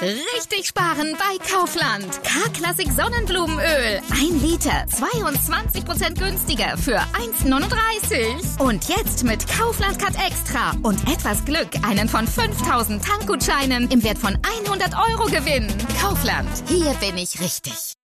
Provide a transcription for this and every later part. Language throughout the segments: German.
Richtig sparen bei Kaufland. K-Klassik Sonnenblumenöl. 1 Liter, 22% günstiger für 1,39. Und jetzt mit Kaufland Cut Extra und etwas Glück einen von 5.000 Tankgutscheinen im Wert von 100 € gewinnen. Kaufland, hier bin ich richtig.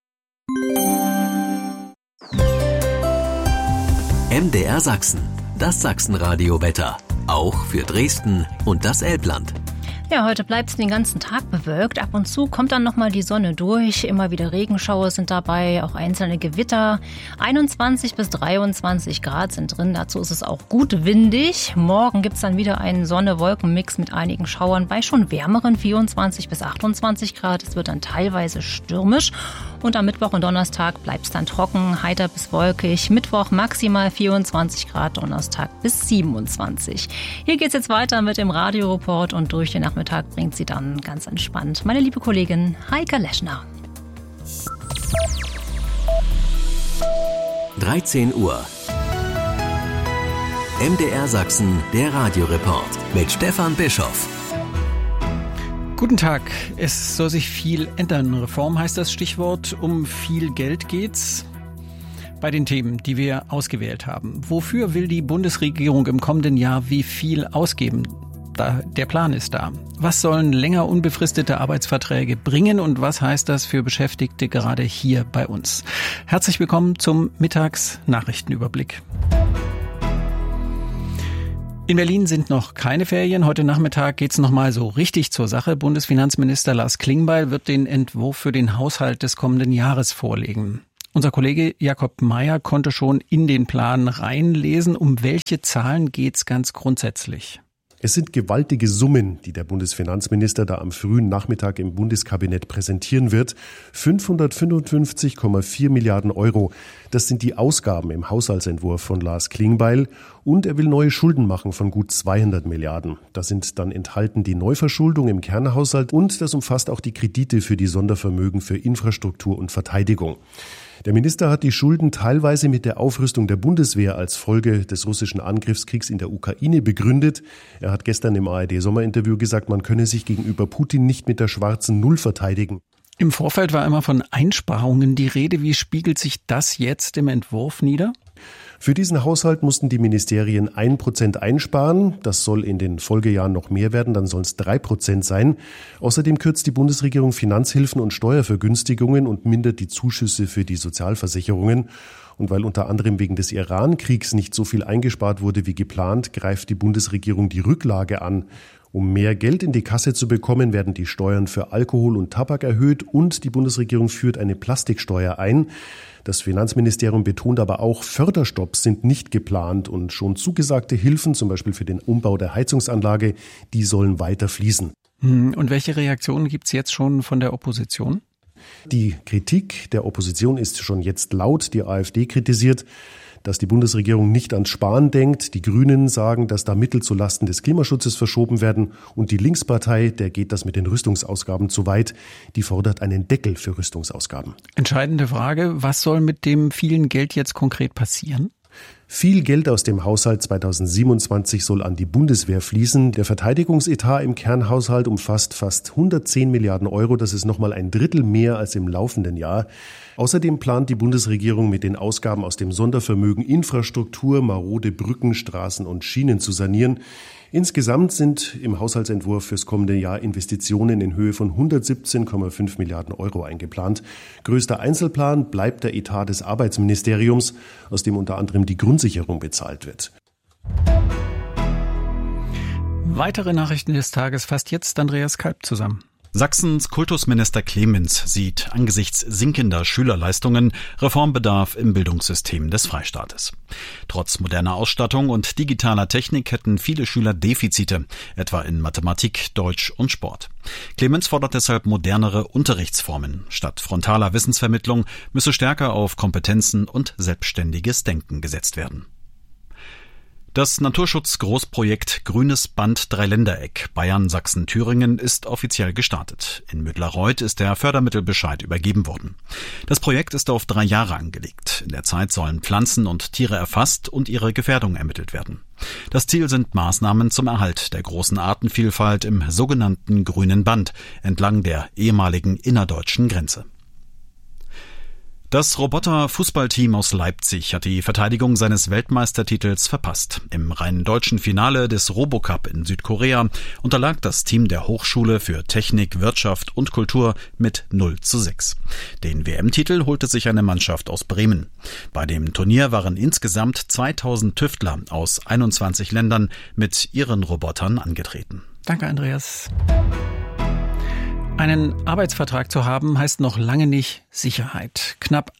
MDR Sachsen, das Sachsenradio-Wetter. Auch für Dresden und das Elbland. Ja, heute bleibt es den ganzen Tag bewölkt. Ab und zu kommt dann nochmal die Sonne durch. Immer wieder Regenschauer sind dabei, auch einzelne Gewitter. 21 bis 23 Grad sind drin. Dazu ist es auch gut windig. Morgen gibt es dann wieder einen Sonne-Wolken-Mix mit einigen Schauern bei schon wärmeren 24 bis 28 Grad. Es wird dann teilweise stürmisch. Und am Mittwoch und Donnerstag bleibt es dann trocken, heiter bis wolkig. Mittwoch maximal 24 Grad, Donnerstag bis 27. Hier geht's jetzt weiter mit dem Radioreport und durch den Nachmittag bringt sie dann ganz entspannt meine liebe Kollegin Heike Leschner. 13 Uhr. MDR Sachsen, der Radioreport mit Stefan Bischoff. Guten Tag. Es soll sich viel ändern. Reform heißt das Stichwort. Um viel Geld geht's bei den Themen, die wir ausgewählt haben. Wofür will die Bundesregierung im kommenden Jahr wie viel ausgeben? Der Plan ist da. Was sollen länger unbefristete Arbeitsverträge bringen und was heißt das für Beschäftigte gerade hier bei uns? Herzlich willkommen zum Mittagsnachrichtenüberblick. In Berlin sind noch keine Ferien. Heute Nachmittag geht's nochmal so richtig zur Sache. Bundesfinanzminister Lars Klingbeil wird den Entwurf für den Haushalt des kommenden Jahres vorlegen. Unser Kollege Jakob Mayer konnte schon in den Plan reinlesen. Um welche Zahlen geht's ganz grundsätzlich? Es sind gewaltige Summen, die der Bundesfinanzminister da am frühen Nachmittag im Bundeskabinett präsentieren wird. 555,4 Milliarden Euro. Das sind die Ausgaben im Haushaltsentwurf von Lars Klingbeil. Und er will neue Schulden machen von gut 200 Milliarden. Da sind dann enthalten die Neuverschuldung im Kernhaushalt und das umfasst auch die Kredite für die Sondervermögen für Infrastruktur und Verteidigung. Der Minister hat die Schulden teilweise mit der Aufrüstung der Bundeswehr als Folge des russischen Angriffskriegs in der Ukraine begründet. Er hat gestern im ARD-Sommerinterview gesagt, man könne sich gegenüber Putin nicht mit der schwarzen Null verteidigen. Im Vorfeld war immer von Einsparungen die Rede. Wie spiegelt sich das jetzt im Entwurf nieder? Für diesen Haushalt mussten die Ministerien 1% einsparen. Das soll in den Folgejahren noch mehr werden, dann sollen es 3% sein. Außerdem kürzt die Bundesregierung Finanzhilfen und Steuervergünstigungen und mindert die Zuschüsse für die Sozialversicherungen. Und weil unter anderem wegen des Iran-Kriegs nicht so viel eingespart wurde wie geplant, greift die Bundesregierung die Rücklage an. Um mehr Geld in die Kasse zu bekommen, werden die Steuern für Alkohol und Tabak erhöht und die Bundesregierung führt eine Plastiksteuer ein. Das Finanzministerium betont aber auch, Förderstopps sind nicht geplant und schon zugesagte Hilfen, zum Beispiel für den Umbau der Heizungsanlage, die sollen weiter fließen. Und welche Reaktionen gibt's jetzt schon von der Opposition? Die Kritik der Opposition ist schon jetzt laut. Die AfD kritisiert, dass die Bundesregierung nicht ans Sparen denkt. Die Grünen sagen, dass da Mittel zulasten des Klimaschutzes verschoben werden. Und die Linkspartei, der geht das mit den Rüstungsausgaben zu weit. Die fordert einen Deckel für Rüstungsausgaben. Entscheidende Frage, was soll mit dem vielen Geld jetzt konkret passieren? Viel Geld aus dem Haushalt 2027 soll an die Bundeswehr fließen. Der Verteidigungsetat im Kernhaushalt umfasst fast 110 Milliarden Euro. Das ist nochmal ein Drittel mehr als im laufenden Jahr. Außerdem plant die Bundesregierung mit den Ausgaben aus dem Sondervermögen Infrastruktur, marode Brücken, Straßen und Schienen zu sanieren. Insgesamt sind im Haushaltsentwurf fürs kommende Jahr Investitionen in Höhe von 117,5 Milliarden Euro eingeplant. Größter Einzelplan bleibt der Etat des Arbeitsministeriums, aus dem unter anderem die Grundsicherung bezahlt wird. Weitere Nachrichten des Tages fasst jetzt Andreas Kalb zusammen. Sachsens Kultusminister Clemens sieht angesichts sinkender Schülerleistungen Reformbedarf im Bildungssystem des Freistaates. Trotz moderner Ausstattung und digitaler Technik hätten viele Schüler Defizite, etwa in Mathematik, Deutsch und Sport. Clemens fordert deshalb modernere Unterrichtsformen. Statt frontaler Wissensvermittlung müsse stärker auf Kompetenzen und selbstständiges Denken gesetzt werden. Das Naturschutz-Großprojekt Grünes Band Dreiländereck Bayern, Sachsen, Thüringen ist offiziell gestartet. In Müdlarreuth ist der Fördermittelbescheid übergeben worden. Das Projekt ist auf 3 Jahre angelegt. In der Zeit sollen Pflanzen und Tiere erfasst und ihre Gefährdung ermittelt werden. Das Ziel sind Maßnahmen zum Erhalt der großen Artenvielfalt im sogenannten Grünen Band entlang der ehemaligen innerdeutschen Grenze. Das Roboter-Fußballteam aus Leipzig hat die Verteidigung seines Weltmeistertitels verpasst. Im rein deutschen Finale des Robocup in Südkorea unterlag das Team der Hochschule für Technik, Wirtschaft und Kultur mit 0:6. Den WM-Titel holte sich eine Mannschaft aus Bremen. Bei dem Turnier waren insgesamt 2000 Tüftler aus 21 Ländern mit ihren Robotern angetreten. Danke, Andreas. Einen Arbeitsvertrag zu haben, heißt noch lange nicht Sicherheit. Knapp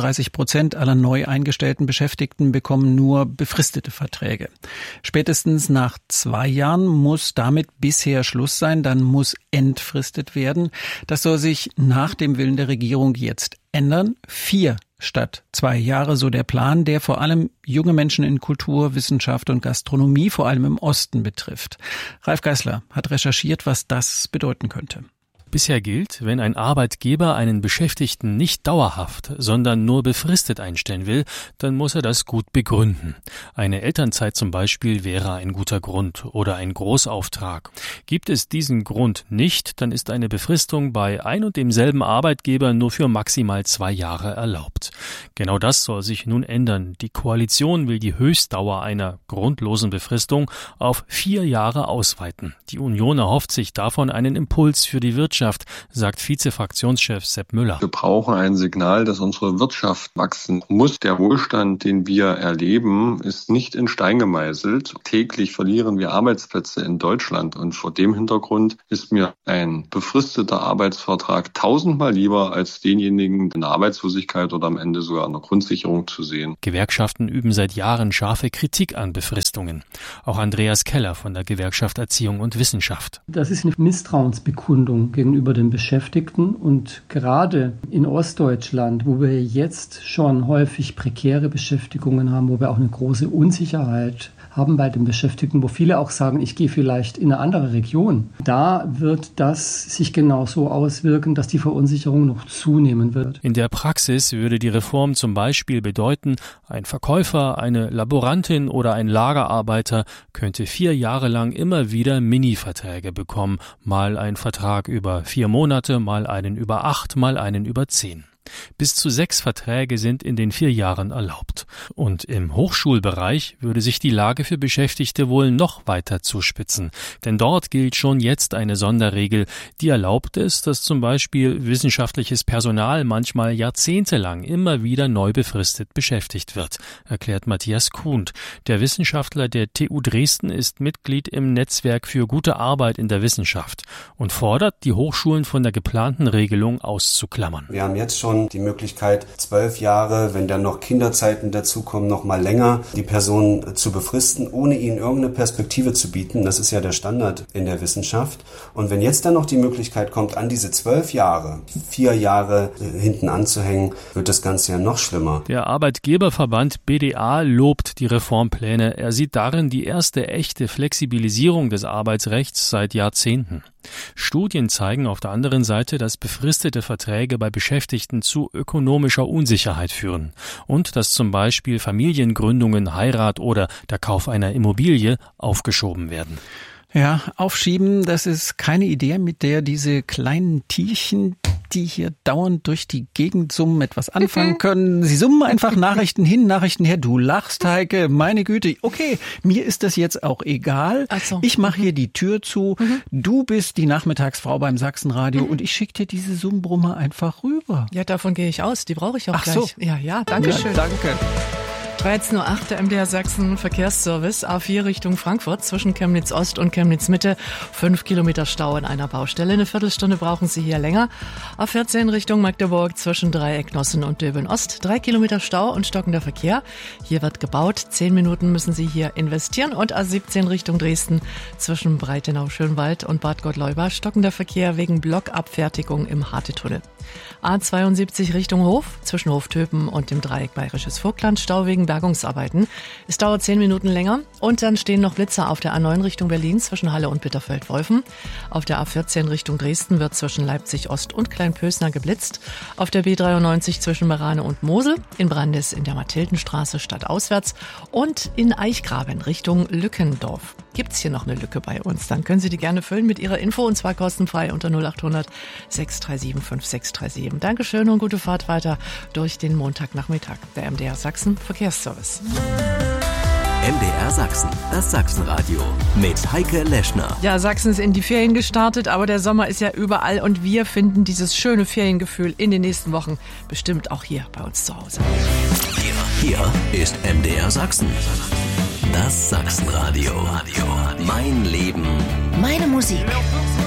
38% aller neu eingestellten Beschäftigten bekommen nur befristete Verträge. Spätestens nach 2 Jahren muss damit bisher Schluss sein, dann muss entfristet werden. Das soll sich nach dem Willen der Regierung jetzt ändern. 4 statt 2 Jahre, so der Plan, der vor allem junge Menschen in Kultur, Wissenschaft und Gastronomie, vor allem im Osten, betrifft. Ralf Geißler hat recherchiert, was das bedeuten könnte. Bisher gilt, wenn ein Arbeitgeber einen Beschäftigten nicht dauerhaft, sondern nur befristet einstellen will, dann muss er das gut begründen. Eine Elternzeit zum Beispiel wäre ein guter Grund oder ein Großauftrag. Gibt es diesen Grund nicht, dann ist eine Befristung bei ein und demselben Arbeitgeber nur für maximal 2 Jahre erlaubt. Genau das soll sich nun ändern. Die Koalition will die Höchstdauer einer grundlosen Befristung auf 4 Jahre ausweiten. Die Union erhofft sich davon einen Impuls für die Wirtschaft, sagt Vize-Fraktionschef Sepp Müller. Wir brauchen ein Signal, dass unsere Wirtschaft wachsen muss. Der Wohlstand, den wir erleben, ist nicht in Stein gemeißelt. Täglich verlieren wir Arbeitsplätze in Deutschland. Und vor dem Hintergrund ist mir ein befristeter Arbeitsvertrag 1000-mal lieber, als denjenigen in der Arbeitslosigkeit oder am Ende sogar an der Grundsicherung zu sehen. Gewerkschaften üben seit Jahren scharfe Kritik an Befristungen. Auch Andreas Keller von der Gewerkschaft Erziehung und Wissenschaft. Das ist eine Misstrauensbekundung gegenüber den Beschäftigten, und gerade in Ostdeutschland, wo wir jetzt schon häufig prekäre Beschäftigungen haben, wo wir auch eine große Unsicherheit haben bei den Beschäftigten, wo viele auch sagen, ich gehe vielleicht in eine andere Region. Da wird das sich genauso auswirken, dass die Verunsicherung noch zunehmen wird. In der Praxis würde die Reform zum Beispiel bedeuten, ein Verkäufer, eine Laborantin oder ein Lagerarbeiter könnte 4 Jahre lang immer wieder Mini-Verträge bekommen, mal ein Vertrag über 4 Monate, mal einen über 8, mal einen über 10. Bis zu 6 Verträge sind in den 4 Jahren erlaubt. Und im Hochschulbereich würde sich die Lage für Beschäftigte wohl noch weiter zuspitzen. Denn dort gilt schon jetzt eine Sonderregel, die erlaubt es, dass zum Beispiel wissenschaftliches Personal manchmal jahrzehntelang immer wieder neu befristet beschäftigt wird, erklärt Matthias Kuhnt. Der Wissenschaftler der TU Dresden ist Mitglied im Netzwerk für gute Arbeit in der Wissenschaft und fordert, die Hochschulen von der geplanten Regelung auszuklammern. Wir haben jetzt schon die Möglichkeit, 12 Jahre, wenn dann noch Kinderzeiten dazukommen, noch mal länger, die Person zu befristen, ohne ihnen irgendeine Perspektive zu bieten. Das ist ja der Standard in der Wissenschaft. Und wenn jetzt dann noch die Möglichkeit kommt, an diese 12 Jahre, 4 Jahre hinten anzuhängen, wird das Ganze ja noch schlimmer. Der Arbeitgeberverband BDA lobt die Reformpläne. Er sieht darin die erste echte Flexibilisierung des Arbeitsrechts seit Jahrzehnten. Studien zeigen auf der anderen Seite, dass befristete Verträge bei Beschäftigten zu ökonomischer Unsicherheit führen und dass zum Beispiel Familiengründungen, Heirat oder der Kauf einer Immobilie aufgeschoben werden. Ja, aufschieben, das ist keine Idee, mit der diese kleinen Tierchen, die hier dauernd durch die Gegend summen, etwas anfangen können. Sie summen einfach Nachrichten hin, Nachrichten her. Du lachst, Heike, meine Güte. Okay, mir ist das jetzt auch egal. Also, ich mache hier die Tür zu. Du bist die Nachmittagsfrau beim Sachsenradio und ich schicke dir diese Summbrummer einfach rüber. Ja, davon gehe ich aus. Die brauche ich auch gleich. So. Ja, danke schön. Ja, danke. 13.08 Uhr, der MDR Sachsen Verkehrsservice, A4 Richtung Frankfurt, zwischen Chemnitz Ost und Chemnitz Mitte, 5 Kilometer Stau an einer Baustelle. Eine Viertelstunde brauchen Sie hier länger. A14 Richtung Magdeburg, zwischen Dreiecknossen und Döbeln Ost, 3 Kilometer Stau und stockender Verkehr. Hier wird gebaut, 10 Minuten müssen Sie hier investieren. Und A17 Richtung Dresden, zwischen Breitenau-Schönwald und Bad Gottleuba, stockender Verkehr wegen Blockabfertigung im Hartetunnel. A72 Richtung Hof, zwischen Hoftöpen und dem Dreieck Bayerisches Vogtland, Stau wegen Bergungsarbeiten. Es dauert 10 Minuten länger und dann stehen noch Blitzer auf der A9 Richtung Berlin zwischen Halle und Bitterfeld-Wolfen. Auf der A14 Richtung Dresden wird zwischen Leipzig Ost und Kleinpösner geblitzt. Auf der B93 zwischen Merane und Mosel, in Brandis in der Mathildenstraße stadtauswärts und in Eichgraben Richtung Lückendorf. Gibt's hier noch eine Lücke bei uns? Dann können Sie die gerne füllen mit Ihrer Info und zwar kostenfrei unter 0800 637 5637. Dankeschön und gute Fahrt weiter durch den Montagnachmittag. Der MDR Sachsen Verkehrsservice. MDR Sachsen, das Sachsenradio mit Heike Leschner. Ja, Sachsen ist in die Ferien gestartet, aber der Sommer ist ja überall und wir finden dieses schöne Feriengefühl in den nächsten Wochen bestimmt auch hier bei uns zu Hause. Hier ist MDR Sachsen. Das Sachsenradio. Mein Leben. Meine Musik.